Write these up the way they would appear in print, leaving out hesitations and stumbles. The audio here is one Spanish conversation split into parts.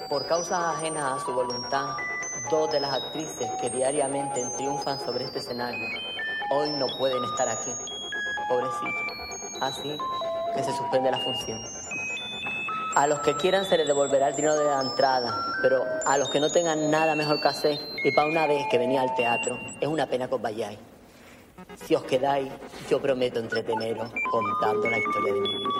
Por causas ajenas a su voluntad, dos de las actrices que diariamente triunfan sobre este escenario hoy no pueden estar aquí. Pobrecillas. Así que se suspende la función. A los que quieran se les devolverá el dinero de la entrada, pero a los que no tengan nada mejor que hacer, y para una vez que venía al teatro, es una pena que os vayáis. Si os quedáis, yo prometo entreteneros contando la historia de mi vida.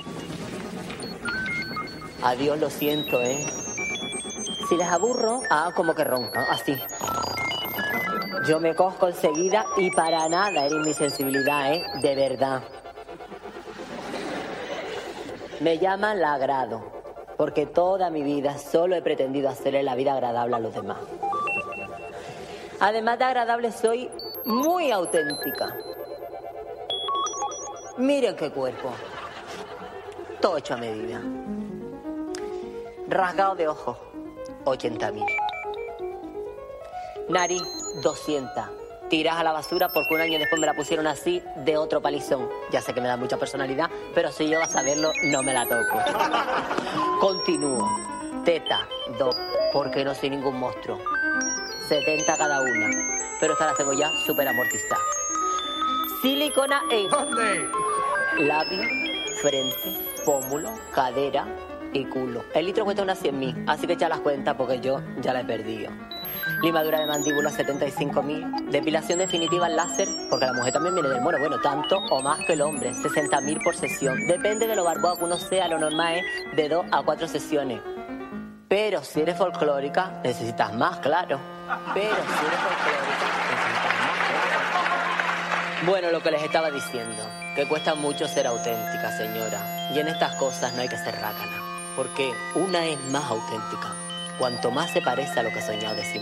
Adiós, lo siento, ¿eh? Si les aburro, como que roncan, así. Yo me cosco enseguida y para nada eres mi sensibilidad, ¿eh? De verdad. Me llaman la agrado, porque toda mi vida solo he pretendido hacerle la vida agradable a los demás. Además de agradable, soy muy auténtica. Miren qué cuerpo. Todo hecho a medida. Rasgado de ojos, 80.000. Nariz, 200. Tiras a la basura porque un año después me la pusieron así de otro palizón. Ya sé que me da mucha personalidad, pero si yo a saberlo no me la toco. Continúo. Teta, 2, porque no soy ningún monstruo. 70 cada una, pero estas las tengo ya súper amortizadas. Silicona en... ¿Dónde? Labio, frente, pómulo, cadera y culo. El litro cuesta unas 100.000, así que echa las cuentas porque yo ya la he perdido. Limadura de mandíbula, 75.000. Depilación definitiva en láser, porque la mujer también viene del mono. Bueno, tanto o más que el hombre, 60.000 por sesión. Depende de lo barbudo que uno sea, lo normal es de 2 a 4 sesiones. Pero si eres folclórica, necesitas más, claro. Bueno, lo que les estaba diciendo, que cuesta mucho ser auténtica, señora. Y en estas cosas no hay que ser rácana, porque una es más auténtica cuanto más se parece a lo que he soñado de sí misma.